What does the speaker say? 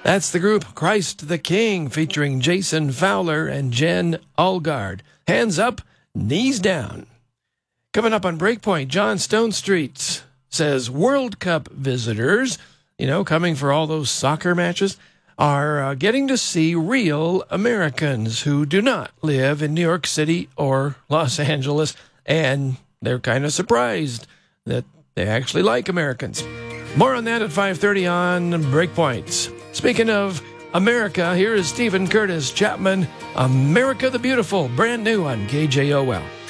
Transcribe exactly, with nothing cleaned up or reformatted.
That's the group Christ the King, featuring Jason Fowler and Jen Allgard. Hands up, knees down. Coming up on Breakpoint, John Stone Street says World Cup visitors, you know, coming for all those soccer matches, are uh, getting to see real Americans who do not live in New York City or Los Angeles, and they're kind of surprised that they actually like Americans. More on that at five thirty on Breakpoint. Speaking of America, here is Stephen Curtis Chapman, America the Beautiful, brand new on K J O L.